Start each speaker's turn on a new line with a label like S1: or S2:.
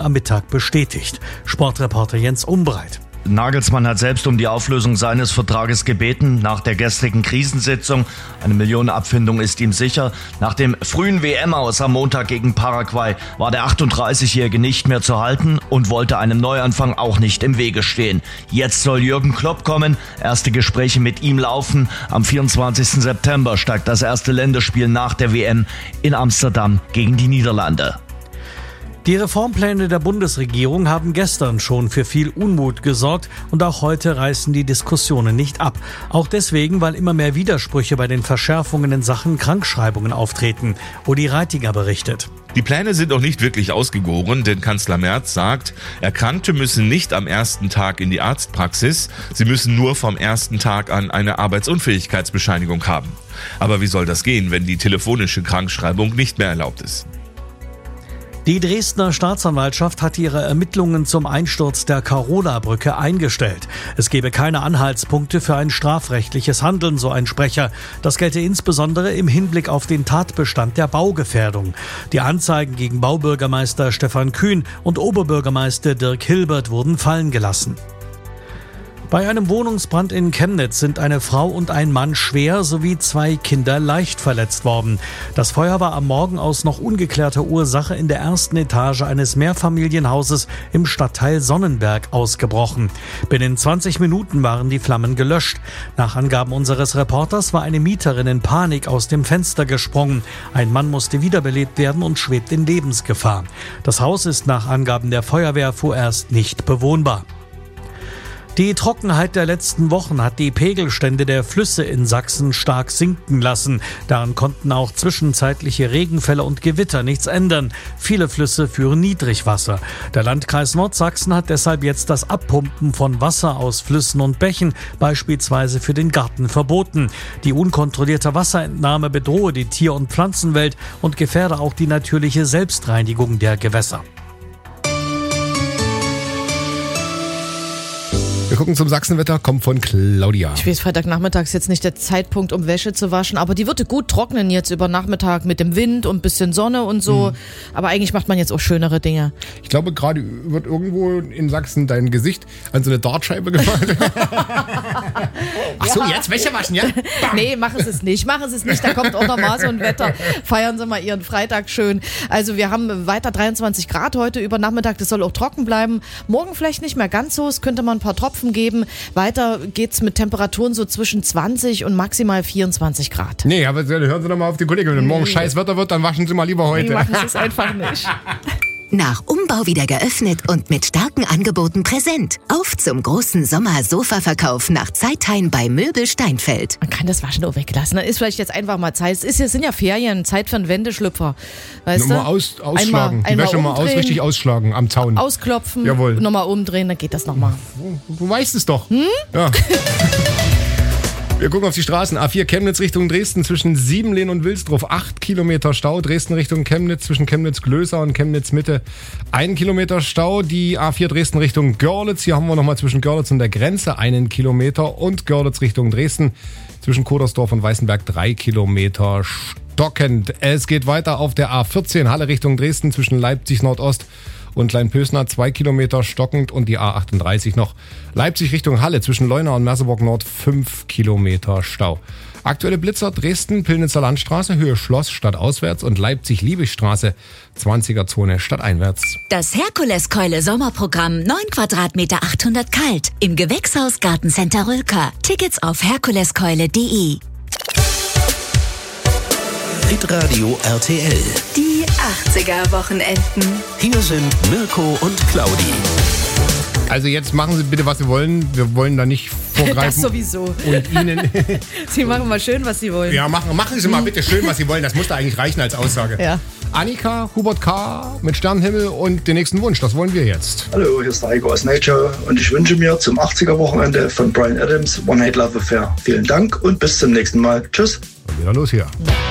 S1: am Mittag bestätigt. Sportreporter Jens Umbreit.
S2: Nagelsmann hat selbst um die Auflösung seines Vertrages gebeten. Nach der gestrigen Krisensitzung, 1 Million Abfindung ist ihm sicher. Nach dem frühen WM-Aus am Montag gegen Paraguay war der 38-Jährige nicht mehr zu halten und wollte einem Neuanfang auch nicht im Wege stehen. Jetzt soll Jürgen Klopp kommen, erste Gespräche mit ihm laufen. Am 24. September steigt das erste Länderspiel nach der WM in Amsterdam gegen die Niederlande.
S1: Die Reformpläne der Bundesregierung haben gestern schon für viel Unmut gesorgt und auch heute reißen die Diskussionen nicht ab. Auch deswegen, weil immer mehr Widersprüche bei den Verschärfungen in Sachen Krankschreibungen auftreten. Uli Reitiger berichtet.
S3: Die Pläne sind noch nicht wirklich ausgegoren, denn Kanzler Merz sagt, Erkrankte müssen nicht am ersten Tag in die Arztpraxis, sie müssen nur vom ersten Tag an eine Arbeitsunfähigkeitsbescheinigung haben. Aber wie soll das gehen, wenn die telefonische Krankschreibung nicht mehr erlaubt ist?
S1: Die Dresdner Staatsanwaltschaft hat ihre Ermittlungen zum Einsturz der Carola-Brücke eingestellt. Es gebe keine Anhaltspunkte für ein strafrechtliches Handeln, so ein Sprecher. Das gelte insbesondere im Hinblick auf den Tatbestand der Baugefährdung. Die Anzeigen gegen Baubürgermeister Stefan Kühn und Oberbürgermeister Dirk Hilbert wurden fallen gelassen. Bei einem Wohnungsbrand in Chemnitz sind eine Frau und ein Mann schwer sowie 2 Kinder leicht verletzt worden. Das Feuer war am Morgen aus noch ungeklärter Ursache in der ersten Etage eines Mehrfamilienhauses im Stadtteil Sonnenberg ausgebrochen. Binnen 20 Minuten waren die Flammen gelöscht. Nach Angaben unseres Reporters war eine Mieterin in Panik aus dem Fenster gesprungen. Ein Mann musste wiederbelebt werden und schwebt in Lebensgefahr. Das Haus ist nach Angaben der Feuerwehr vorerst nicht bewohnbar. Die Trockenheit der letzten Wochen hat die Pegelstände der Flüsse in Sachsen stark sinken lassen. Daran konnten auch zwischenzeitliche Regenfälle und Gewitter nichts ändern. Viele Flüsse führen Niedrigwasser. Der Landkreis Nordsachsen hat deshalb jetzt das Abpumpen von Wasser aus Flüssen und Bächen, beispielsweise für den Garten, verboten. Die unkontrollierte Wasserentnahme bedrohe die Tier- und Pflanzenwelt und gefährde auch die natürliche Selbstreinigung der Gewässer.
S4: Wir gucken zum Sachsenwetter, kommt von Claudia.
S5: Ich weiß, Freitagnachmittag ist jetzt nicht der Zeitpunkt, um Wäsche zu waschen, aber die wird gut trocknen jetzt über Nachmittag mit dem Wind und ein bisschen Sonne und so. Aber eigentlich macht man jetzt auch schönere Dinge.
S4: Ich glaube, gerade wird irgendwo in Sachsen dein Gesicht an so eine Dartscheibe gemalt. Ach so, jetzt Wäsche waschen, ja?
S5: Nee, machen Sie es nicht. Da kommt auch nochmal so ein Wetter. Feiern Sie mal Ihren Freitag schön. Also wir haben weiter 23 Grad heute über Nachmittag. Das soll auch trocken bleiben. Morgen vielleicht nicht mehr ganz so. Es könnte mal ein paar Tropfen geben. Weiter geht's mit Temperaturen so zwischen 20 und maximal 24 Grad.
S4: Nee, aber hören Sie doch mal auf die Kollegin. Wenn morgen scheiß Wetter wird, dann waschen Sie mal lieber heute.
S5: Nee, machen Sie es einfach nicht.
S6: Nach Umbau wieder geöffnet und mit starken Angeboten präsent. Auf zum großen Sommer-Sofa-Verkauf nach Zeitheim bei Möbel Steinfeld.
S5: Man kann das Waschen auch weglassen. Dann ist vielleicht jetzt einfach mal Zeit. Es sind ja Ferien, Zeit für einen Wendeschlüpfer. Weißt
S4: Nochmal ausschlagen. Die Wäsche mal richtig ausschlagen am Zaun.
S5: Ausklopfen,
S4: Jawohl.
S5: Nochmal umdrehen, dann geht das nochmal.
S4: Du weißt es doch. Ja. Wir gucken auf die Straßen. A4 Chemnitz Richtung Dresden zwischen Siebenlehn und Wilsdruf. 8 Kilometer Stau. Dresden Richtung Chemnitz zwischen Chemnitz-Glöser und Chemnitz-Mitte. 1 Kilometer Stau. Die A4 Dresden Richtung Görlitz. Hier haben wir nochmal zwischen Görlitz und der Grenze 1 Kilometer. Und Görlitz Richtung Dresden zwischen Kodersdorf und Weißenberg 3 Kilometer stockend. Es geht weiter auf der A14 Halle Richtung Dresden zwischen Leipzig Nordost und Kleinpösner 2 Kilometer stockend und die A38 noch Leipzig Richtung Halle zwischen Leuna und Merseburg Nord 5 Kilometer Stau. Aktuelle Blitzer Dresden, Pillnitzer Landstraße, Höhe Schloss stadtauswärts und Leipzig-Liebigstraße 20er Zone stadteinwärts.
S6: Das Herkuleskeule Sommerprogramm 9 Quadratmeter 800 kalt im Gewächshaus Gartencenter Rülker. Tickets auf herkuleskeule.de.
S7: Hitradio RTL.
S8: Die 80er Wochenenden.
S7: Hier sind Mirko und Claudi.
S4: Also jetzt machen Sie bitte, was Sie wollen. Wir wollen da nicht vorgreifen.
S5: Das sowieso.
S4: Und Ihnen...
S5: Sie machen mal schön, was Sie wollen.
S4: Ja, machen Sie mal bitte schön, was Sie wollen. Das muss da eigentlich reichen als Aussage.
S5: Ja.
S4: Annika, Hubert K. mit Sternenhimmel und den nächsten Wunsch. Das wollen wir jetzt.
S9: Hallo, hier ist der Heiko aus Nature und ich wünsche mir zum 80er-Wochenende von Bryan Adams One Night Love Affair. Vielen Dank und bis zum nächsten Mal. Tschüss.
S4: Und wieder los hier.